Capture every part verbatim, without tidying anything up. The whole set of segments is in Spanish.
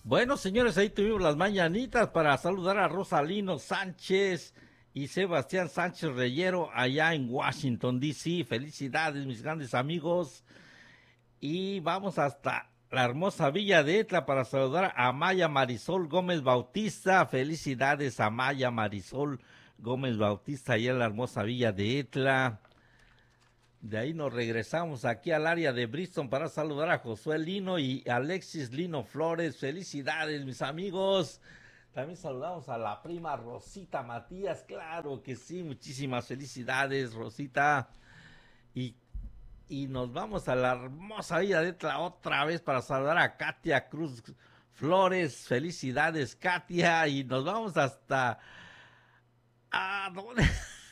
Bueno, señores, ahí tuvimos las mañanitas para saludar a Rosalino Sánchez y Sebastián Sánchez Reyero allá en Washington, D C. Felicidades, mis grandes amigos. Y vamos hasta la hermosa Villa de Etla para saludar a Maya Marisol Gómez Bautista. Felicidades a Maya Marisol Gómez Bautista allá en la hermosa Villa de Etla. De ahí nos regresamos aquí al área de Bristol para saludar a Josué Lino y Alexis Lino Flores. Felicidades, mis amigos. También saludamos a la prima Rosita Matías. Claro que sí, muchísimas felicidades, Rosita. Y, y nos vamos a la hermosa Villa de Etla otra vez para saludar a Katia Cruz Flores. Felicidades, Katia. Y nos vamos hasta... ¿A dónde?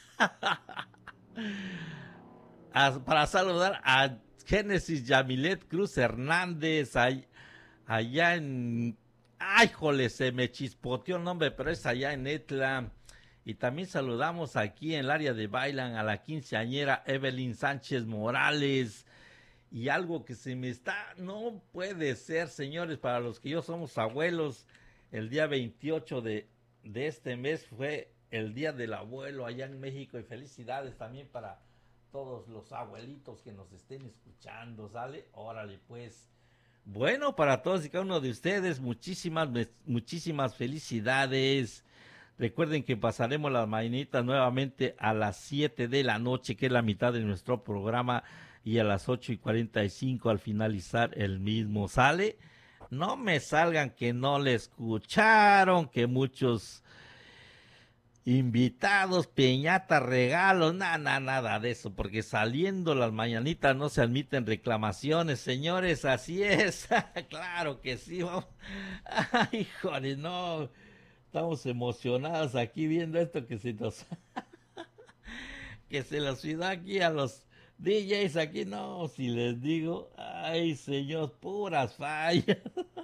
A- para saludar a Génesis Yamilet Cruz Hernández, ay- allá en... ¡Ay, jole! Se me chispoteó el nombre, pero es allá en Etla. Y también saludamos aquí en el área de Bailan a la quinceañera Evelyn Sánchez Morales. Y algo que se me está... No puede ser, señores, para los que yo somos abuelos, el día veintiocho de, de este mes fue el Día del Abuelo allá en México. Y felicidades también para todos los abuelitos que nos estén escuchando, ¿sale? Órale, pues. Bueno, para todos y cada uno de ustedes, muchísimas, muchísimas felicidades. Recuerden que pasaremos las mañanitas nuevamente a las siete de la noche, que es la mitad de nuestro programa, y a las ocho y cuarenta y cinco al finalizar el mismo. ¿Sale? No me salgan que no le escucharon, que muchos invitados, piñata, regalos, nada, nada, nada de eso, porque saliendo las mañanitas no se admiten reclamaciones, señores, así es, claro que sí, vamos. Ay, joder, no, estamos emocionados aquí viendo esto que se nos, que se los olvidó aquí a los D Js aquí, no, si les digo, ay, señor, puras fallas.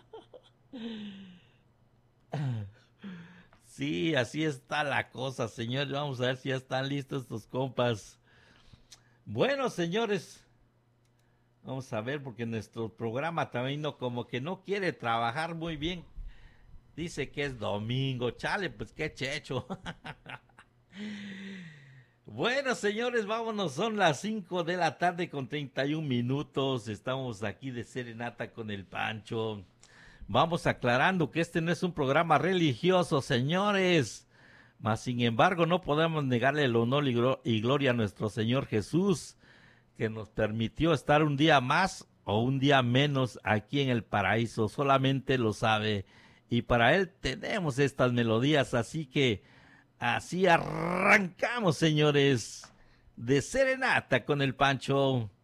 Sí, así está la cosa, señores, vamos a ver si ya están listos estos compas. Bueno, señores, vamos a ver porque nuestro programa también no, como que no quiere trabajar muy bien. Dice que es domingo, chale, pues qué checho. Bueno, señores, vámonos, son las cinco de la tarde con treinta y un minutos. Estamos aquí de serenata con el Pancho. Vamos aclarando que este no es un programa religioso, señores. Mas, sin embargo, no podemos negarle el honor y, glo- y gloria a nuestro Señor Jesús, que nos permitió estar un día más o un día menos aquí en el paraíso, solamente lo sabe. Y para Él tenemos estas melodías, así que así arrancamos, señores, de serenata con el Pancho.